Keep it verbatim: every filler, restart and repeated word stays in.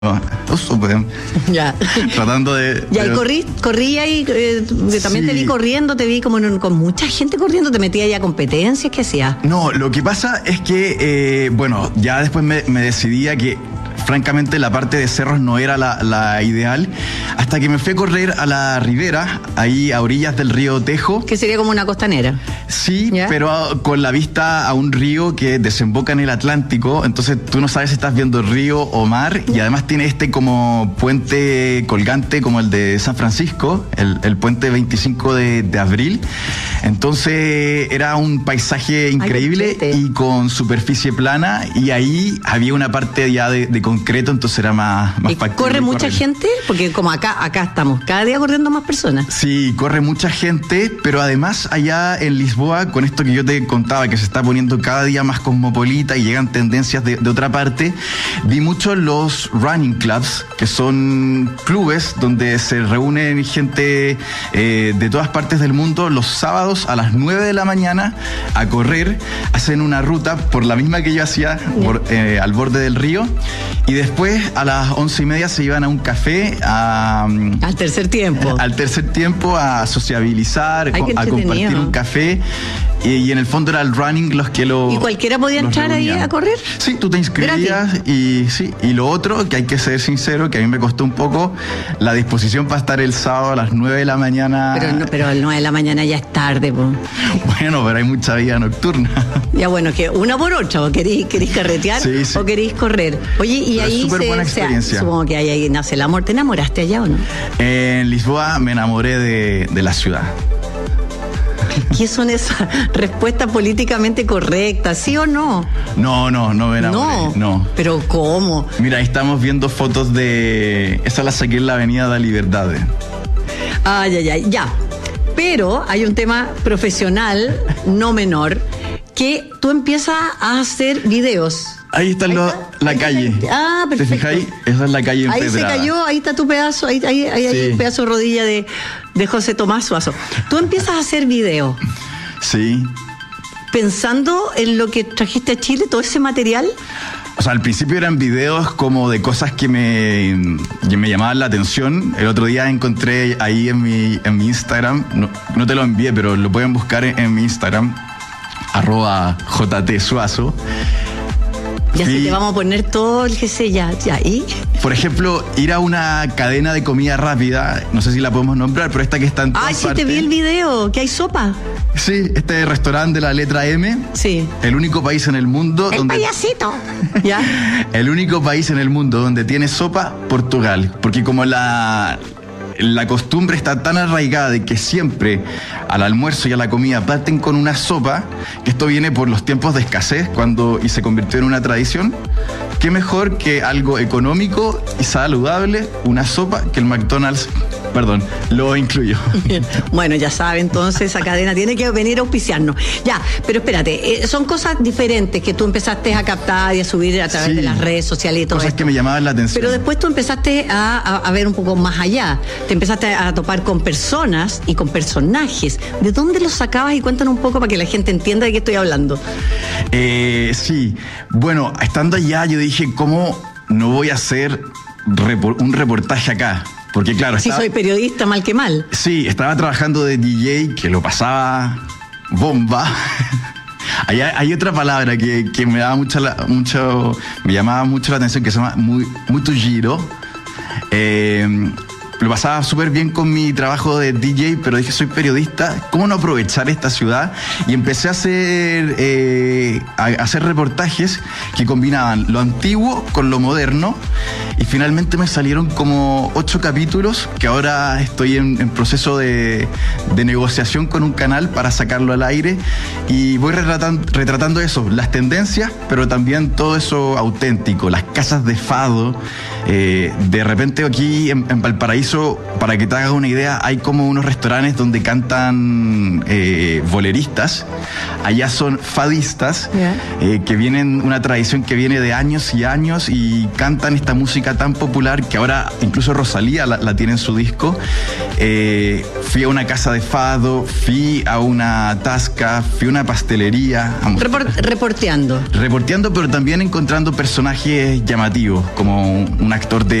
No, súper. Ya. Tratando de... Ya, de... y corrí, corrí ahí, eh, también sí. Te vi corriendo, te vi como en, con mucha gente corriendo, te metías ya a competencias, ¿qué hacías? No, lo que pasa es que, eh, bueno, ya después me, me decidí a que francamente la parte de cerros no era la, la ideal, hasta que me fui a correr a la ribera, ahí a orillas del río Tejo. Que sería como una costanera. Sí, ¿ya? Pero con la vista a un río que desemboca en el Atlántico, entonces tú no sabes si estás viendo río o mar, y además tiene este como puente colgante como el de San Francisco, el, el puente veinticinco de, de abril. Entonces era un paisaje increíble. Ay, y con superficie plana, y ahí había una parte ya de, de concreto, entonces era más, más ¿Y factible corre mucha correr. gente? Porque como acá, acá estamos cada día corriendo más personas. Sí, corre mucha gente, pero además allá en Lisboa, con esto que yo te contaba, que se está poniendo cada día más cosmopolita y llegan tendencias de, de otra parte, vi mucho los running clubs, que son clubes donde se reúnen gente eh, de todas partes del mundo los sábados a las nueve de la mañana a correr, hacen una ruta por la misma que yo hacía, por, eh, al borde del río. Y después a las once y media se iban a un café a... Al tercer tiempo. Al tercer tiempo a sociabilizar, Ay, a compartir un café. Y, y en el fondo era el running los que lo... ¿Y cualquiera podía entrar reunían. ahí a correr? Sí, tú te inscribías y sí. Y lo otro, que hay que ser sincero, que a mí me costó un poco, la disposición para estar el sábado a las nueve de la mañana. Pero, no, pero a las nueve de la mañana ya es tarde, po. Bueno, pero hay mucha vida nocturna. Ya bueno, que una por otra, o queréis, queréis carretear sí, sí. o queréis correr. Oye, y pero ahí súper se, buena experiencia. Se, supongo que ahí, ahí nace el amor. ¿Te enamoraste allá o no? En Lisboa me enamoré de, de la ciudad. ¿Qué son esas respuestas políticamente correctas? ¿Sí o no? No, no, no me enamoré. No, no. ¿Pero cómo? Mira, ahí estamos viendo fotos de... Esa la saqué en la Avenida de la Libertad. Ay, ay, ay, ya. Pero hay un tema profesional no menor, que tú empiezas a hacer videos. Ahí está, ahí lo, está la ahí calle. Está. Ah, perfecto. ¿Te fijáis? Esa es la calle empedrada. Ahí se cayó, ahí está tu pedazo, ahí, ahí, ahí sí. hay un pedazo de rodilla de, de José Tomás Suazo. Tú empiezas a hacer videos. Sí. Pensando en lo que trajiste a Chile, todo ese material. O sea, al principio eran videos como de cosas que me, que me llamaban la atención. El otro día encontré ahí en mi, en mi Instagram, no, no te lo envié, pero lo pueden buscar en, en mi Instagram, arroba jtsuazo. Ya sí, te vamos a poner todo el que sé ya, ya, ¿y? Por ejemplo, ir a una cadena de comida rápida, no sé si la podemos nombrar, pero esta que está en todas Ay, sí, partes. te vi el video, que hay sopa. Sí, este restaurante de la letra M. Sí. El único país en el mundo el donde... El payasito. ¿Ya? El único país en el mundo donde tiene sopa, Portugal. Porque como la... La costumbre está tan arraigada de que siempre al almuerzo y a la comida parten con una sopa, que esto viene por los tiempos de escasez cuando y se convirtió en una tradición. Qué mejor que algo económico y saludable, una sopa, que el McDonald's, perdón, lo incluyo. Bueno, ya sabe, entonces esa cadena tiene que venir a auspiciarnos. Ya, pero espérate, eh, son cosas diferentes que tú empezaste a captar y a subir a través sí, de las redes sociales y todo eso. Cosas esto. que me llamaban la atención. Pero después tú empezaste a, a, a ver un poco más allá. Te empezaste a topar con personas y con personajes. ¿De dónde los sacabas? Y cuéntanos un poco para que la gente entienda de qué estoy hablando. Eh, sí, bueno, estando allá yo dije, ¿cómo no voy a hacer repor- un reportaje acá? Porque claro, sí, estaba, soy periodista, mal que mal. Sí, estaba trabajando de D J, que lo pasaba bomba. Hay, hay otra palabra que, que me daba mucha la, mucho, me llamaba mucho la atención, que se llama muy, muito giro. Eh, lo pasaba súper bien con mi trabajo de D J, pero dije, soy periodista, ¿cómo no aprovechar esta ciudad? Y empecé a hacer, eh, a hacer reportajes que combinaban lo antiguo con lo moderno, y finalmente me salieron como ocho capítulos que ahora estoy en, en proceso de, de negociación con un canal para sacarlo al aire, y voy retratando, retratando eso, las tendencias, pero también todo eso auténtico, las casas de fado. Eh, de repente aquí en, en Valparaíso, para que te hagas una idea, hay como unos restaurantes donde cantan eh, boleristas. Allá son fadistas, yeah. eh, que vienen, una tradición que viene de años y años, y cantan esta música tan popular que ahora incluso Rosalía la, la tiene en su disco. Eh, fui a una casa de fado, fui a una tasca, fui a una pastelería. Report, reporteando. Reporteando, pero también encontrando personajes llamativos, como una un actor de